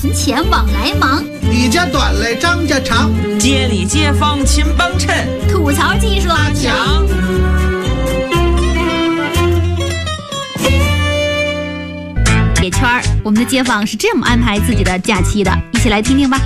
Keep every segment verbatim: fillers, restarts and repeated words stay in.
存钱往来忙， 李家短嘞张家长， 街里街坊亲帮衬， 吐槽技术阿强。 铁圈儿，我们的街坊是这么安排自己的假期的，一起来听听吧。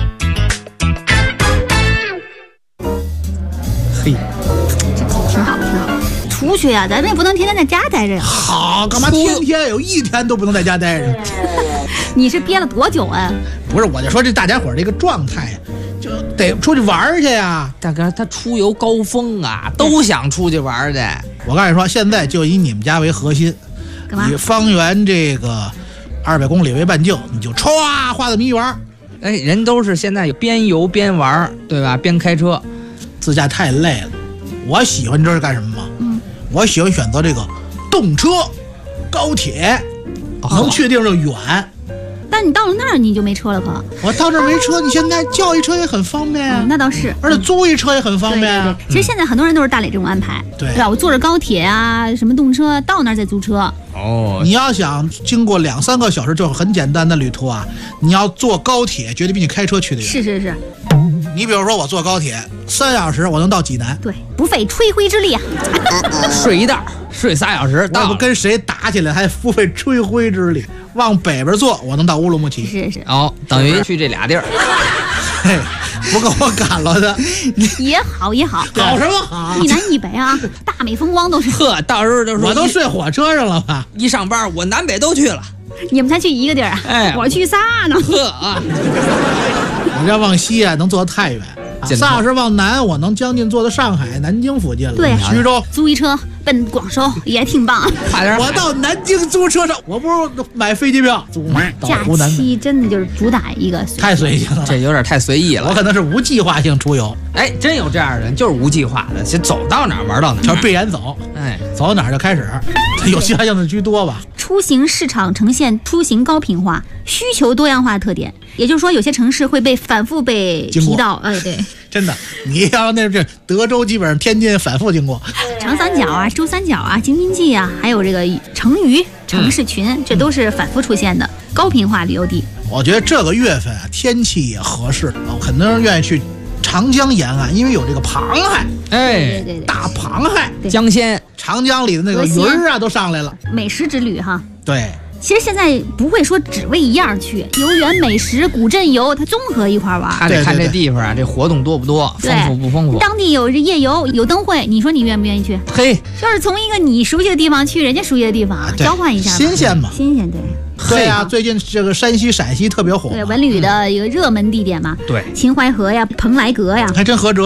嘿， 挺好，挺好。出去呀、啊，咱们也不能天天在家待着呀。 好，干嘛天天有一天都不能在家待着？ 你是憋了多久啊？ 不是，我就说这大家伙儿这个状态呀，就得出去玩去呀。 大哥，他出游高峰啊，都想出去玩去。 我告诉你说，现在就以你们家为核心， 干嘛？ 以方圆这个二百公里为半径，你就歘画这么一圆。 哎，人都是现在有边游边玩，对吧？边开车， 自驾太累了。我喜欢你知道是干什么吗？ 嗯， 我喜欢选择这个动车、高铁，能确定的远。 但你到了那儿你就没车了，可我到这儿没车，你现在叫一车也很方便啊、 嗯。那倒是， 而且租一车也很方便啊。 对对对，其实现在很多人都是大磊这种安排， 对对吧？我坐着高铁啊，什么动车到那儿再租车。 哦， 你要想经过两三个小时就很简单的旅途啊，你要坐高铁绝对比你开车去的远。 是是是， 你比如说我坐高铁三小时，我能到济南， 对，不费吹灰之力啊。 睡一袋，睡仨小时， 我不跟谁打起来还不费吹灰之力。往北边坐，我能到乌鲁木齐。 是是， 哦，等于去这俩地儿。 嘿，不够我赶了的。 也好也好， 好什么好？ 一南一北啊，大美风光都是。 呵，到时候就说我都睡火车上了吧？ 一上班我南北都去了。 你们才去一个地儿啊？ 哎， 我去仨呢。 呵啊， 我这往西啊，能坐得太远。仨小时往南，我能将近坐到上海、南京附近了。 对， 徐州租一车奔广州也挺棒。 快点！ 我到南京租车上，我不是买飞机票租到假湖南。 期真的就是主打一个太随性了， 这有点太随意了。 我可能是无计划性出游。 哎，真有这样的人，就是无计划的，先走到哪儿玩到哪儿， 就是闭眼走。 哎， 走到哪儿就开始，有计划性的居多吧。 出行市场呈现出行高频化、需求多样化特点，也就是说，有些城市会被反复被提到。哎，对， 真的，你要那这德州基本上天津反复经过， 长三角啊、珠三角啊、京津冀啊，还有这个成渝城市群，嗯、这都是反复出现的高频化旅游地。 我觉得这个月份啊，天气也合适，很多人愿意去长江沿岸，因为有这个螃蟹， 哎， 对对对， 大螃蟹， 江鲜， 长江里的那个鱼儿啊都上来了， 美食之旅哈。 对。 其实现在不会说只为一样去，游园、美食、古镇游，它综合一块玩。 他得看这地方啊，这活动多不多，丰富不丰富。 当地有夜游、有灯会，你说你愿不愿意去？ 嘿， 就是从一个你熟悉的地方去人家熟悉的地方，啊、交换一下， 新鲜嘛， 新鲜对。 对呀、啊，最近这个山西、陕西特别火， 对文旅的一个热门地点嘛。 对， 秦淮河呀、蓬莱阁呀， 还真合辙。